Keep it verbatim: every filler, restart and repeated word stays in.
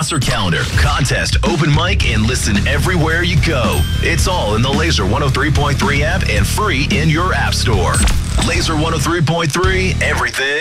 roster calendar, contest, open mic, and listen everywhere you go. It's all in the Laser one oh three point three app and free in your app store. Laser one oh three point three, everything